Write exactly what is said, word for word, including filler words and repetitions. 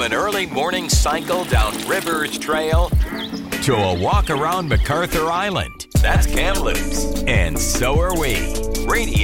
an early morning cycle down Rivers Trail to a walk around MacArthur Island. That's Kamloops. And so are we. Radio